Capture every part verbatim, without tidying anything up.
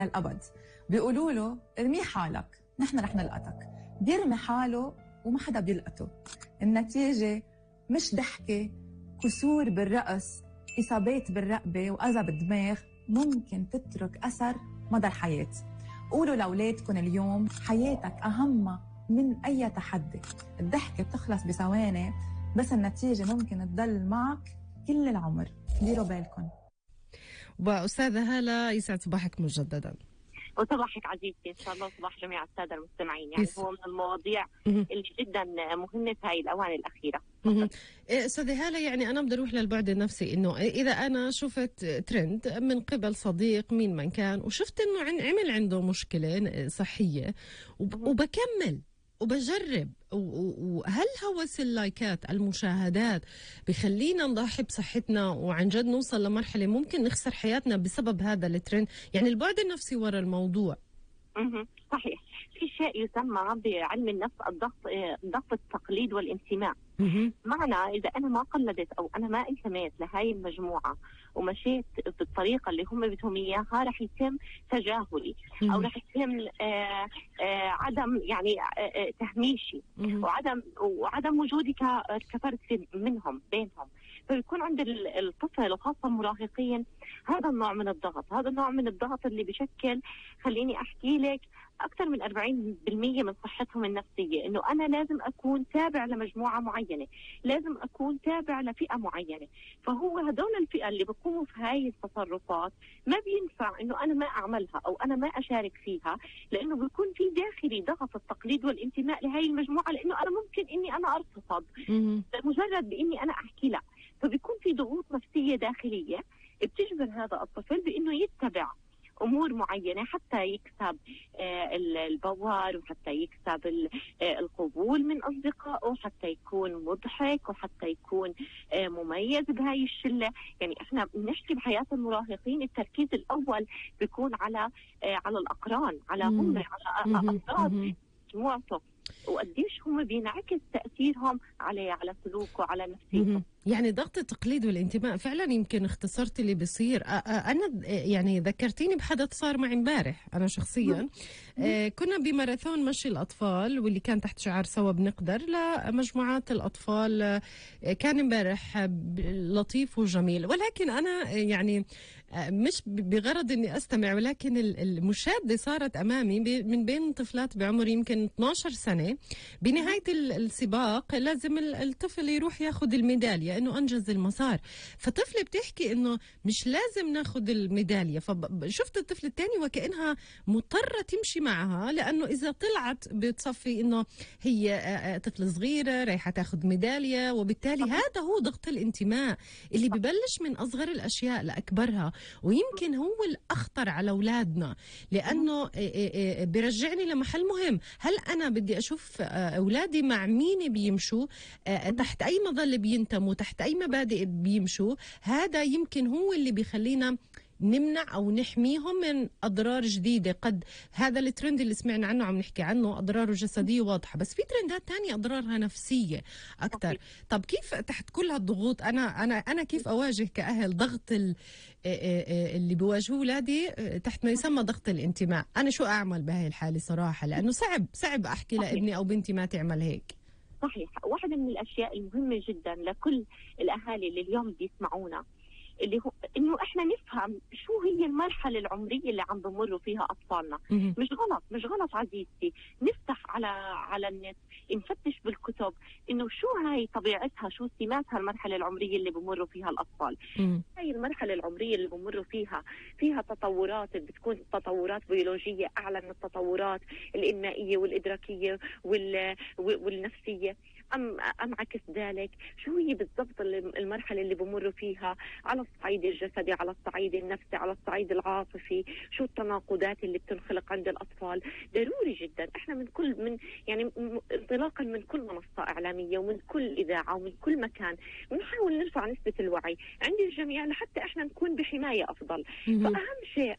الأبد. بيقولوا له ارمي حالك، نحن رح نلقطك. بيرمي حاله وما حدا بيلقطه. النتيجة مش ضحكة، كسور بالرأس، إصابات بالرقبة وأذى بالدماغ ممكن تترك أثر مدى الحياة. قولوا لأولادكم اليوم حياتك أهم من أي تحدي. الضحكة بتخلص بثواني، بس النتيجة ممكن تضل معك كل العمر. ديروا بالكم. وأستاذة هالة يسعد صباحك مجددا. وصباحك عزيزتي، ان شاء الله صباح جميع الساده المستمعين. يعني هو من المواضيع اللي جدا مهمه في هاي الاوان الاخيره. استاذه هاله، يعني انا بدي اروح للبعد النفسي، انه اذا انا شفت ترند من قبل صديق مين من كان وشفت انه عمل عنده مشكله صحيه وبكمل وبجرب، وهل هوس اللايكات المشاهدات بخلينا نضحي بصحتنا وعن جد نوصل لمرحلة ممكن نخسر حياتنا بسبب هذا الترند؟ يعني البعد النفسي وراء الموضوع. اها صحيح. في شيء يسمى بعلم النفس الضغط ضغط التقليد والانتماء. معنى إذا أنا ما قلدت أو أنا ما انتميت لهاي المجموعة ومشيت بالطريقة اللي هم بدهم إياها، رح يتم تجاهلي أو رح يتم آآ آآ عدم يعني آآ تهميشي وعدم وعدم وجودي كفرد منهم بينهم. فيكون عند الطفل وخاصة المراهقين هذا النوع من الضغط، هذا النوع من الضغط اللي بشكل، خليني أحكي لك، أكثر من أربعين بالمئة من صحتهم النفسية. إنه أنا لازم أكون تابع لمجموعة معينة، لازم أكون تابع لفئة معينة. فهو هدول الفئة اللي بقوموا في هاي التصرفات ما بينفع إنه أنا ما أعملها أو أنا ما أشارك فيها، لأنه بيكون في داخلي ضغط التقليد والانتماء لهاي المجموعة، لأنه أنا ممكن إني أنا أرفض مجرد بإني أنا أحكي لا. فبيكون في ضغوط نفسية داخلية بتجبر هذا الطفل بإنه يتبع أمور معينة حتى يكسب آه البوار، وحتى يكسب آه القبول من أصدقائه، حتى يكون مضحك، وحتى يكون آه مميز بهاي الشلة. يعني إحنا بنحكي بحياة المراهقين التركيز الأول بيكون على آه على الأقران، على هم، على أفراد مجموعته، وقديش هم بينعكس تأثيرهم عليه، على سلوكه، على نفسيته. يعني ضغط التقليد والانتماء فعلا يمكن اختصرت اللي بيصير. أنا يعني ذكرتيني بحدث صار معي امبارح أنا شخصيا. كنا بماراثون مشي الأطفال واللي كان تحت شعار سوا بنقدر لمجموعات الأطفال. كان امبارح لطيف وجميل، ولكن أنا يعني مش بغرض أني أستمع، ولكن المشاهدة صارت أمامي من بين طفلات بعمر يمكن اثناشر سنة. بنهاية السباق لازم الطفل يروح ياخذ الميدالية انه انجز المسار، فطفلة بتحكي انه مش لازم ناخذ الميدالية. فشفت الطفل الثاني وكأنها مضطرة تمشي معها، لانه اذا طلعت بتصفي انه هي طفلة صغيرة رايحة تاخذ ميدالية، وبالتالي هذا هو ضغط الانتماء اللي ببلش من اصغر الاشياء لاكبرها، ويمكن هو الاخطر على اولادنا، لانه بيرجعني لمحل مهم. هل انا بدي اشوف اولادي مع مين بيمشوا، تحت اي مظله بينتموا، تحت أي مبادئ بيمشوا؟ هذا يمكن هو اللي بيخلينا نمنع أو نحميهم من أضرار جديدة. قد هذا الترند اللي سمعنا عنه عم نحكي عنه أضراره جسدية واضحة، بس في ترندات تانية أضرارها نفسية أكتر. طب كيف تحت كل هالضغوط أنا أنا أنا كيف أواجه كأهل ضغط اللي بيواجهوه أولادي تحت ما يسمى ضغط الانتماء؟ أنا شو أعمل بهاي الحالة صراحة؟ لأنه صعب صعب أحكي لابني أو بنتي ما تعمل هيك. صحيح. واحدة من الأشياء المهمة جدا لكل الأهالي اللي اليوم بيسمعونا اللي هو إنه إحنا نفهم شو هي المرحلة العمرية اللي عم بمروا فيها أطفالنا. مش غلط مش غلط عزيزتي نفتح على على النت، نفتش بالكتب إنه شو هاي طبيعتها، شو سماتها المرحلة العمرية اللي بمروا فيها الأطفال. مم. هاي المرحلة العمرية اللي بمروا فيها فيها تطورات، بتكون تطورات بيولوجية أعلى من التطورات الإنمائية والإدراكية وال والنفسية. أم أم عكس ذلك، شو هي بالضبط المرحلة اللي بمروا فيها على الصعيد الجسدي، على الصعيد النفسي، على الصعيد العاطفي، شو التناقضات اللي بتنخلق عند الأطفال. ضروري جدا احنا من كل من يعني انطلاقا من كل منصة إعلامية ومن كل إذاعة ومن كل مكان بنحاول نرفع نسبة الوعي عند الجميع لحتى احنا نكون بحماية أفضل. فأهم شيء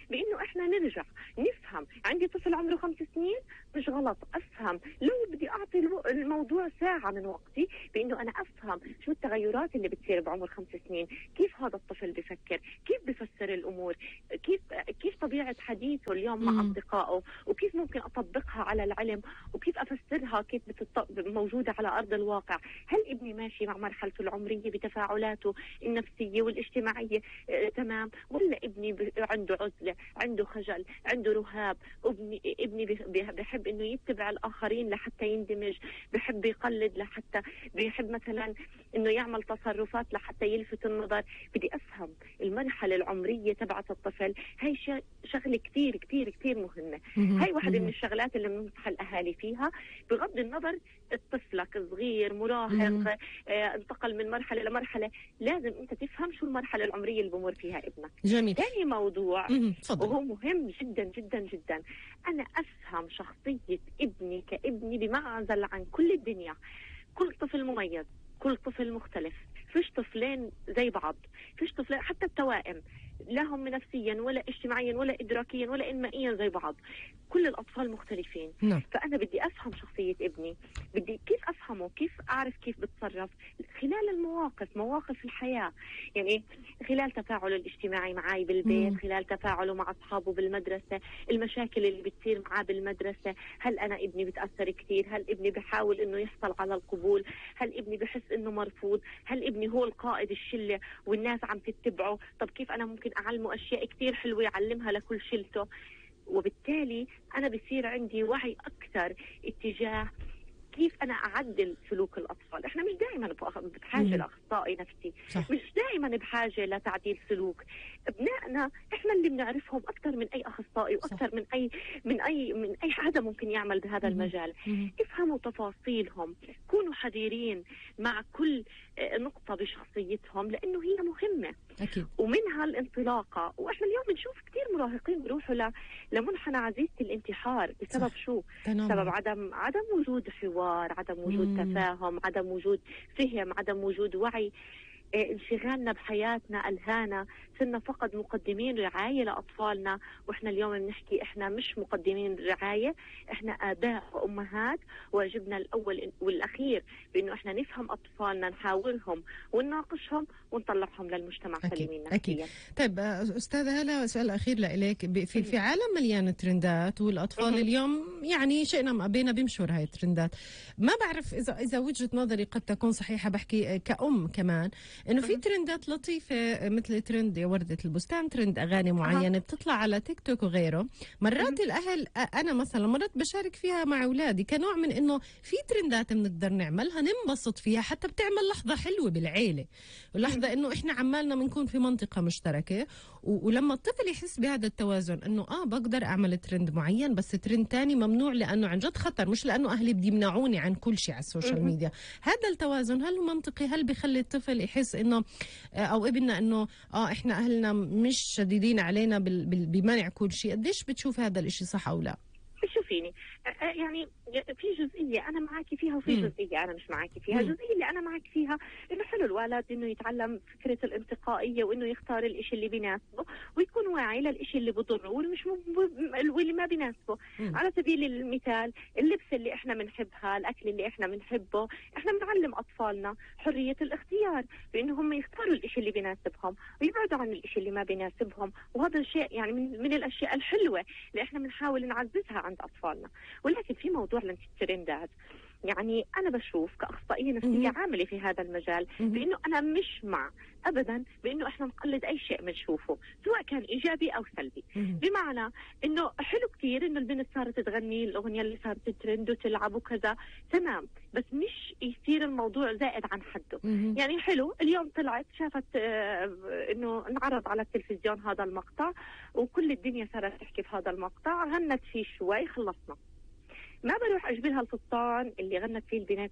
بانه احنا نرجع نفهم. عندي طفل عمره خمس سنين مش غلط افهم، لو بدي اعطي الموضوع ساعه من وقتي بانه انا افهم شو التغيرات اللي بتصير بعمر خمس سنين، كيف هذا الطفل بفكر، كيف بفسر الامور، كيف كيف طبيعه حديثه اليوم مع اصدقائه، وكيف ممكن اطبقها على العلم، وكيف افسرها كيف بتط... موجوده على ارض الواقع. هل ابني ماشي مع مرحلته العمريه بتفاعلاته النفسيه والاجتماعيه آه تمام، ولا ابني ب... عنده عزله، عنده خجل، عنده رهاب، ابني ابني بحب انه يتبع الاخرين لحتى يندمج، بحب يقلد لحتى بيحب مثلا انه يعمل تصرفات لحتى يلفت النظر. بدي افهم المرحله العمريه تبعت الطفل، هي شغله كثير كثير كثير مهمه. هاي واحدة من الشغلات اللي بننصح الاهالي فيها، بغض النظر طفلك صغير مراهق آه، انتقل من مرحله لمرحله، لازم انت تفهم شو المرحله العمريه اللي بمر فيها ابنك. جميل. ثاني موضوع وهو مهم جدا جدا جدا، انا افهم شخصيه ابني كابني بمعزل عن كل الدنيا. كل طفل مميز، كل طفل مختلف، فيش طفلين زي بعض، فيش طفلين حتى التوائم لا هم نفسيا ولا اجتماعيا ولا ادراكيا ولا انمائيا زي بعض، كل الاطفال مختلفين. نعم. فانا بدي افهم شخصيه ابني، بدي كيف افهمه، كيف اعرف كيف بتصرف خلال المواقف، مواقف الحياه، يعني خلال تفاعله الاجتماعي معي بالبيت، مم. خلال تفاعله مع اصحابه بالمدرسه، المشاكل اللي بتصير معاه بالمدرسه، هل انا ابني بتاثر كثير، هل ابني بحاول انه يحصل على القبول، هل ابني بحس انه مرفوض، هل ابني هو القائد الشله والناس عم تتبعه، طب كيف انا ممكن اعلمه اشياء كثير حلوه يعلمها لكل شلته. وبالتالي انا بصير عندي وعي اكثر اتجاه كيف انا اعدل سلوك الاطفال. احنا مش دائما بحاجه لاخصائي نفسي، صح. مش دائما بحاجه لتعديل سلوك. ابنائنا احنا اللي بنعرفهم اكثر من اي اخصائي واكثر من اي من اي من اي حدا ممكن يعمل بهذا مم. المجال. مم. افهموا تفاصيلهم، كونوا حذرين مع كل نقطه بشخصيتهم لانه هي مهمه. أكيد. ومنها الانطلاقه. واحنا اليوم بنشوف كثير مراهقين بيروحوا ل... لمنحنى عزيزه الانتحار بسبب صح. شو؟ تنمر. بسبب عدم عدم وجود حوار، عدم وجود مم. تفاهم، عدم وجود فهم، عدم وجود وعي. إيه، انشغالنا بحياتنا ألهانا، صرنا فقط مقدمين رعاية لأطفالنا. وإحنا اليوم بنحكي إحنا مش مقدمين رعاية، إحنا آباء وأمهات. واجبنا الأول والأخير بإنه إحنا نفهم أطفالنا، نحاورهم ونناقشهم ونطلعهم للمجتمع سليمين نفسيا. أكيد. طيب أستاذة هلا، سؤال أخير لإليك. في في عالم مليان ترندات، والأطفال اليوم يعني شئنا ما أبينا بيمشوا هاي الترندات. ما بعرف إذا إذا وجهة نظري قد تكون صحيحة، بحكي كأم كمان، إنه في ترندات لطيفة مثل ترند يا وردة البستان، ترند أغاني معينة بتطلع على تيك توك وغيره. مرات الأهل، أنا مثلا مرات بشارك فيها مع أولادي كنوع من إنه في ترندات بنقدر نعملها ننبسط فيها، حتى بتعمل لحظة حلوة بالعيلة، ولحظة إنه إحنا عمالنا بنكون في منطقة مشتركة. ولما الطفل يحس بهذا التوازن إنه آه بقدر أعمل ترند معين، بس ترند تاني ممنوع لأنه عن جد خطر، مش لأنه أهلي بدي يمنعوني عن كل شيء على السوشيال ميديا. هذا التوازن هل هو منطقي؟ هل بيخلي الطفل يحس إنه او ابننا انه اه احنا اهلنا مش شديدين علينا بمنع كل شيء؟ قديش بتشوف هذا الاشي صح او لا؟ شوفيني يعني في جزئيه انا معاكي فيها وفي مم. جزئيه انا مش معاكي فيها. مم. الجزئيه اللي انا معك فيها انه حلو الولد انه يتعلم فكره الانتقائيه، وانه يختار الاشي اللي بيناسبه ويكون واعي للاشي اللي بضره والمش واللي ما بيناسبه. مم. على سبيل المثال اللبس اللي احنا بنحبها، الاكل اللي احنا بنحبه، احنا بنعلم اطفالنا حريه الاختيار بانه هم يختاروا الاشي اللي بيناسبهم ويبعدوا عن الاشي اللي ما بيناسبهم. وهذا الشيء يعني من, من الاشياء الحلوه اللي احنا بنحاول نعززها عند اطفالنا. ولكن في موضوع الترندات، يعني انا بشوف كاخصائيه نفسيه عامله في هذا المجال بانه انا مش مع ابدا بانه احنا نقلد اي شيء بنشوفه سواء كان ايجابي او سلبي. بمعنى انه حلو كثير انه البنت صارت تغني الاغنيه اللي صارت ترند وتلعب وكذا، تمام، بس مش يصير الموضوع زائد عن حده. يعني حلو اليوم طلعت شافت آه انه انعرض على التلفزيون هذا المقطع وكل الدنيا صارت تحكي في هذا المقطع، غنت فيه شوي، خلصنا. ما بروح اجبلها الفستان اللي غنت فيه البنت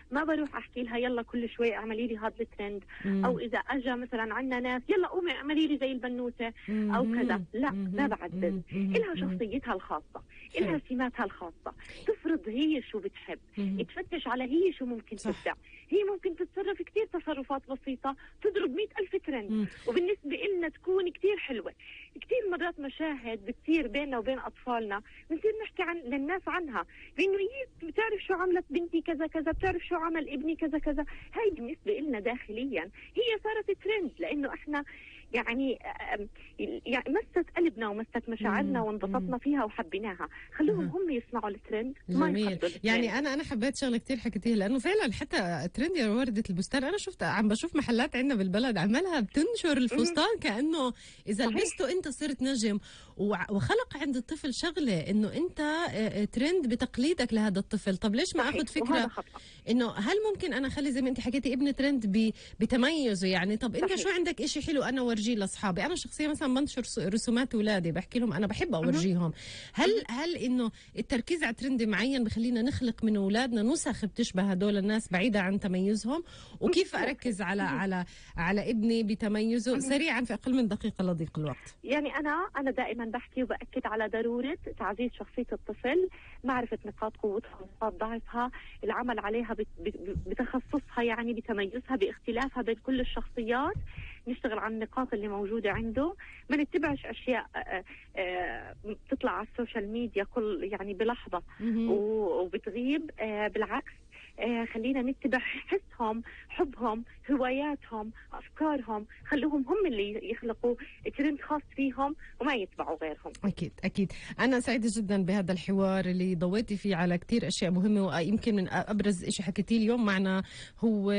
ما بروح احكي لها يلا كل شوي اعملي لي هذا الترند، او اذا اجى مثلا عندنا ناس يلا قومي اعملي لي زي البنوته او كذا، لا ما بعدل. إلها شخصيتها الخاصه، إلها سماتها الخاصه، تفرض هي شو بتحب، تفتش على هي شو ممكن تبدع. هي ممكن تتصرف كتير تصرفات بسيطه تضرب مئة ألف ترند، وبالنسبه لنا تكون كتير حلوه. كتير مرات مشاهد بتصير بيننا وبين اطفالنا بنصير نحكي عن للناس عنها، بانه هي بتعرف شو عملت بنتي كذا كذا، بتعرف شو عمل ابني كذا كذا. هاي بالنسبه لنا داخليا هي صارت ترند، لانه احنا يعني يعني مست قلبنا ومست مشاعرنا وانبسطنا فيها وحبيناها. خلوهم هم يسمعوا الترند. جميل. يعني انا انا حبيت شغله كثير حكيتيها، لانه فعلا حتى ترند يا وردة البستان انا شفت عم بشوف محلات عندنا بالبلد عملها بتنشر الفستان كانه اذا لبسته انت صرت نجم، وخلق عند الطفل شغله انه انت ترند بتقليدك لهذا الطفل. طب ليش ما اخذ فكره انه هل ممكن انا اخلي زي ما انت حكيتي ابن ترند بتميزه؟ يعني طب انت شو عندك إشي حلو انا ورجيه لاصحابي. انا شخصيا مثلا بنشر رسومات اولادي بحكي لهم انا بحب اورجيهم. هل هل انه التركيز على ترند معين بخلينا نخلق من اولادنا نسخ بتشبه هدول الناس بعيده عن تميزهم؟ وكيف اركز على على على ابني بتميزه سريعا في اقل من دقيقه لضيق الوقت؟ يعني انا انا دائما بحكي وباكد على ضروره تعزيز شخصيه الطفل، معرفه نقاط قوتها ونقاط ضعفها، العمل عليها بتخصصها يعني بتميزها باختلافها بين كل الشخصيات، نشتغل على النقاط اللي موجودة عنده، ما نتبعش أشياء بتطلع على السوشيال ميديا كل يعني بلحظة وبتغيب. بالعكس خلينا نتبع حسهم، حبهم، هواياتهم، أفكارهم، خلوهم هم اللي يخلقوا ترند خاص فيهم وما يتبعوا غيرهم. أكيد أكيد. أنا سعيدة جدا بهذا الحوار اللي ضويتي فيه على كتير أشياء مهمة، ويمكن من أبرز شيء حكيتيه اليوم معنا هو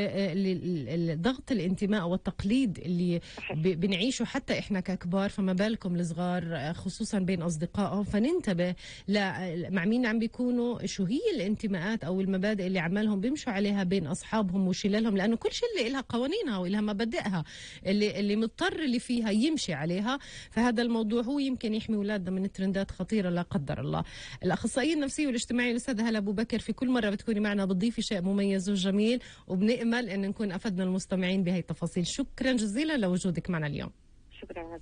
ضغط الانتماء والتقليد اللي بنعيشه حتى إحنا ككبار، فما بالكم الصغار خصوصا بين أصدقائهم. فننتبه مع مين عم بيكونوا، شو هي الانتماءات أو المبادئ اللي عمالهم بيمشوا عليها بين أصحابهم وشلالهم، لأنه كل شلة لها قوانينها ولها مبادئها اللي اللي مضطر اللي فيها يمشي عليها. فهذا الموضوع هو يمكن يحمي أولادنا من ترندات خطيرة لا قدر الله. الأخصائية النفسية والاجتماعية الأستاذة هلا أبو بكر، في كل مرة بتكوني معنا بتضيفي شيء مميز وجميل، وبنأمل أن نكون أفدنا المستمعين بهي التفاصيل. شكرا جزيلا لوجودك معنا اليوم. شكرا.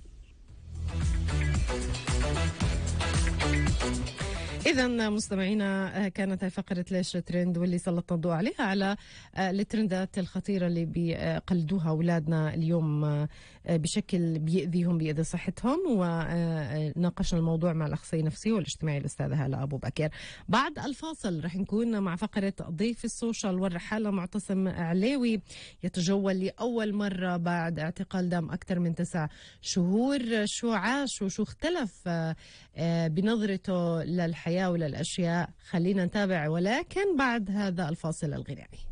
إذا مستمعينا كانت هاي فقرة ليش ترند، واللي سلطنا الضوء عليها على الترندات الخطيرة اللي بيقلدوها أولادنا اليوم بشكل بيأذيهم بيأذي صحتهم. وناقشنا الموضوع مع الأخصائية النفسية والاجتماعية الأستاذة هلا أبو بكر. بعد الفاصل رح نكون مع فقرة ضيف السوشيال والرحالة معتصم عليوي، يتجول لأول مرة بعد اعتقال دام أكثر من تسع شهور. شو عاش وشو اختلف بنظرته للحياة وللأشياء؟ خلينا نتابع، ولكن بعد هذا الفاصل الغنائي.